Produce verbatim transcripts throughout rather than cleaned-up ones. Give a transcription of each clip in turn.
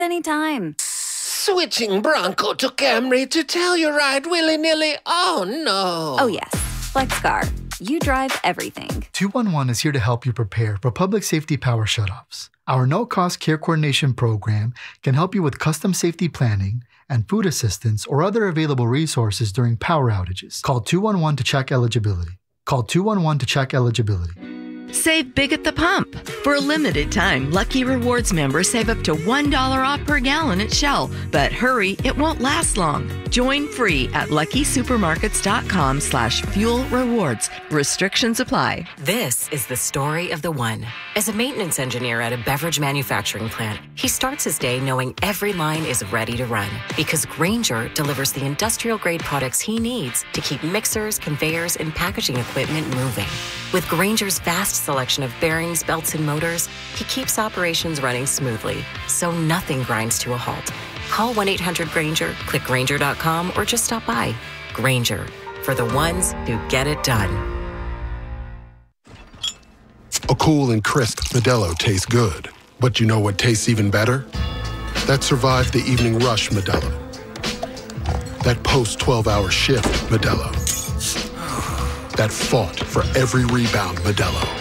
anytime. Switching Bronco to Camry to Telluride willy-nilly? Oh, no. Oh, yes. FlexCar. You drive everything. two one one is here to help you prepare for public safety power shutoffs. Our no-cost care coordination program can help you with custom safety planning and food assistance or other available resources during power outages. Call two one one to check eligibility. Call two one one to check eligibility. Save big at the pump. For a limited time, Lucky Rewards members save up to one dollar off per gallon at Shell. But hurry, it won't last long. Join free at LuckySupermarkets.com slash fuel rewards. Restrictions apply. This is the story of the one. As a maintenance engineer at a beverage manufacturing plant, he starts his day knowing every line is ready to run. Because Grainger delivers the industrial-grade products he needs to keep mixers, conveyors, and packaging equipment moving. With Grainger's vast selection of bearings, belts, and motors, he keeps operations running smoothly, so nothing grinds to a halt. Call one eight hundred Grainger, click Grainger dot com, or just stop by. Grainger, for the ones who get it done. A cool and crisp Modelo tastes good. But you know what tastes even better? That survived the evening rush Modelo. That post twelve hour shift Modelo. That fought for every rebound Modelo.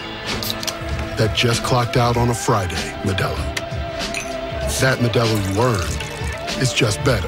That just clocked out on a Friday Modelo. That Modelo you earned is just better.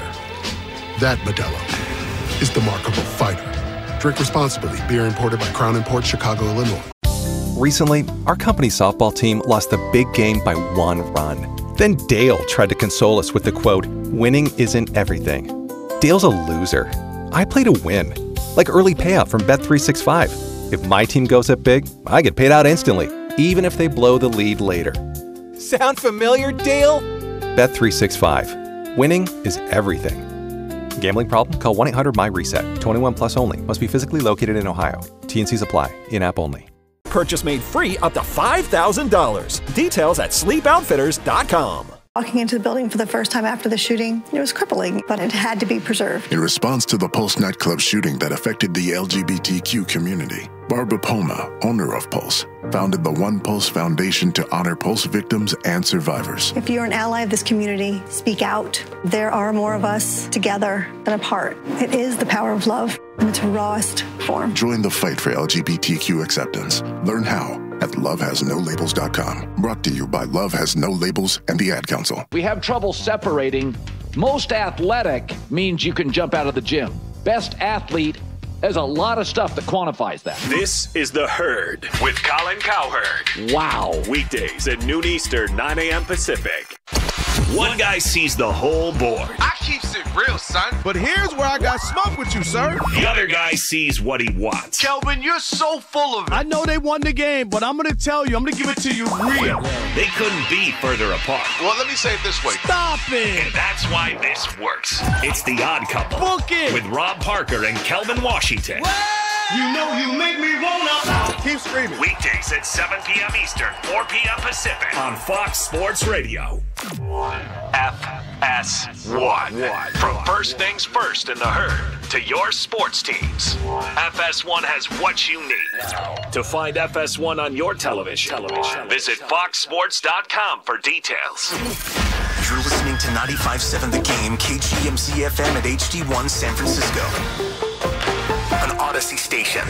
That Modelo is the mark of a fighter. Drink responsibly. Beer imported by Crown Imports, Chicago, Illinois. Recently, our company softball team lost the big game by one run. Then Dale tried to console us with the quote, "Winning isn't everything." Dale's a loser. I play to win. Like early payout from Bet three sixty-five. If my team goes up big, I get paid out instantly, even if they blow the lead later. Sound familiar, Dale? Bet three sixty-five. Winning is everything. Gambling problem? Call one eight hundred my reset. twenty-one plus only. Must be physically located in Ohio. T N Cs apply. In-app only. Purchase made free up to five thousand dollars. Details at sleep outfitters dot com. Walking into the building for the first time after the shooting, it was crippling, but it had to be preserved. In response to the Pulse nightclub shooting that affected the L G B T Q community, Barbara Poma, owner of Pulse, founded the One Pulse Foundation to honor Pulse victims and survivors. If you're an ally of this community, speak out. There are more of us together than apart. It is the power of love in its rawest form. Join the fight for L G B T Q acceptance. Learn how at love has no labels dot com. Brought to you by Love Has No Labels and the Ad Council. We have trouble separating. Most athletic means you can jump out of the gym. Best athlete, there's a lot of stuff that quantifies that. This is The Herd with Colin Cowherd. Wow. Weekdays at noon Eastern, nine a.m. Pacific. One guy sees the whole board. I keeps it real, son. But here's where I got smoke with you, sir. The other guy sees what he wants. Kelvin, you're so full of it. I know they won the game, but I'm going to tell you, I'm going to give it to you real. They couldn't be further apart. Well, let me say it this way. Stop it. And that's why this works. It's The Odd Couple. Book it. With Rob Parker and Kelvin Washington. What? You know you make me wanna. Keep screaming. Weekdays at seven p.m. Eastern, four p.m. Pacific on Fox Sports Radio. F S one. From first things first in the herd to your sports teams, F S one has what you need. To find F S one on your television, television. visit fox sports dot com for details. You're listening to ninety-five point seven The Game, K G M Z F M at H D one San Francisco. An Odyssey station.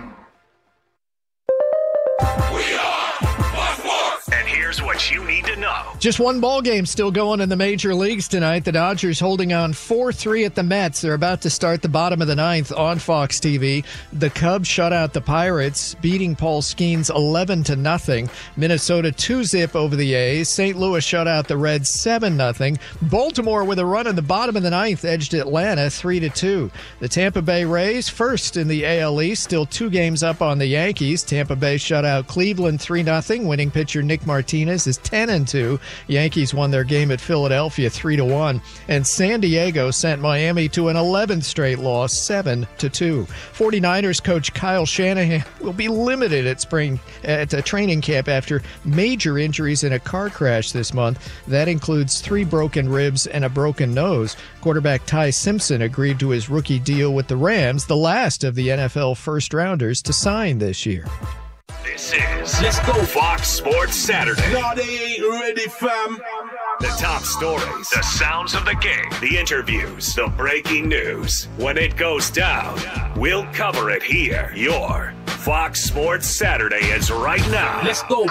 We are Fox Sports. And here's what you need to know. Just one ball game still going in the major leagues tonight. The Dodgers holding on four three at the Mets. They're about to start the bottom of the ninth on Fox T V. The Cubs shut out the Pirates, beating Paul Skeens eleven to nothing. Minnesota two zip over the A's. Saint Louis shut out the Reds seven nothing. Baltimore with a run in the bottom of the ninth edged Atlanta three to two. The Tampa Bay Rays first in the A L East, still two games up on the Yankees. Tampa Bay shut out Cleveland three nothing. Winning pitcher Nick Martinez is ten and two. Yankees won their game at Philadelphia three to one. And San Diego sent Miami to an eleventh straight loss, seven to two. 49ers coach Kyle Shanahan will be limited at spring at a training camp after major injuries in a car crash this month. That includes three broken ribs and a broken nose. Quarterback Ty Simpson agreed to his rookie deal with the Rams, the last of the N F L first-rounders to sign this year. This is Let's Go Fox Sports Saturday. No, they ain't ready, fam. The top stories, the sounds of the game, the interviews, the breaking news. When it goes down, we'll cover it here. Your Fox Sports Saturday is right now. Let's go.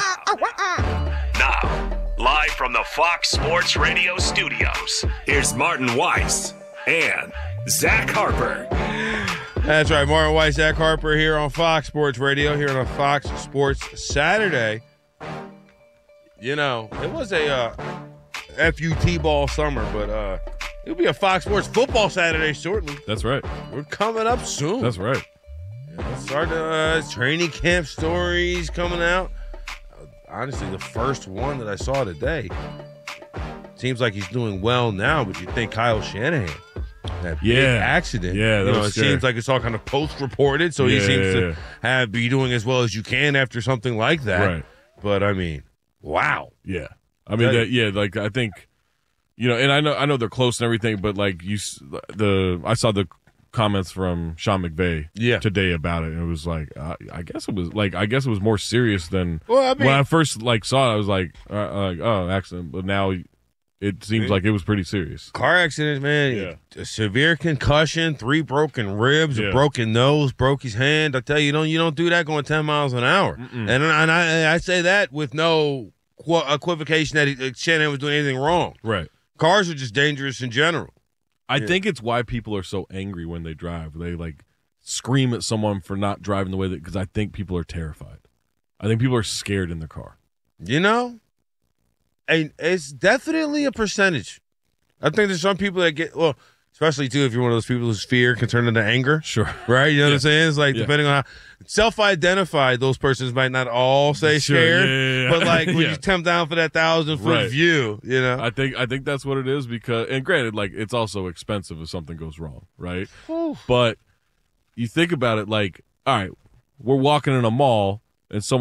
Now, live from the Fox Sports Radio studios, here's Martin Weiss and Zach Harper. That's right, Martin Weiss, Zach Harper here on Fox Sports Radio, here on a Fox Sports Saturday. You know, it was a uh, F U T ball summer, but uh, it'll be a Fox Sports football Saturday shortly. That's right. We're coming up soon. That's right. Yeah, start uh, training camp stories coming out. Uh, honestly, the first one that I saw today seems like he's doing well now, but you think Kyle Shanahan. That big yeah. accident. Yeah, that you know, was it scary. seems like it's all kind of post-reported, so yeah, he seems yeah, to yeah. have be doing as well as you can after something like that. Right. But I mean, wow. Yeah. I mean, that, yeah, like I think, you know, and I know I know they're close and everything, but like you, the I saw the comments from Sean McVay yeah. today about it, and it was like, uh, I guess it was like I guess it was more serious than well, I mean, when I first like saw it. I was like, uh, like oh, accident, but now. It seems like it was pretty serious. Car accident, man. Yeah. A severe concussion, three broken ribs, yeah. a broken nose, broke his hand. I tell you, you don't you don't do that going ten miles an hour. Mm-mm. And and I I say that with no qu- equivocation that he, Shanahan was doing anything wrong. Right. Cars are just dangerous in general. I yeah. think it's why people are so angry when they drive. They like scream at someone for not driving the way that because I think people are terrified. I think people are scared in the car. You know. And it's definitely a percentage. I think there's some people that get, well, especially, too, if you're one of those people whose fear can turn into anger. Sure. Right? You know yeah. what I'm saying? It's like, yeah. depending on how self-identified, those persons might not all say sure. scared. Yeah, yeah, yeah. But, like, when yeah. you come down for that thousand-foot right. view, you know? I think I think that's what it is because, and granted, like, it's also expensive if something goes wrong, right? Ooh. But you think about it like, all right, we're walking in a mall and someone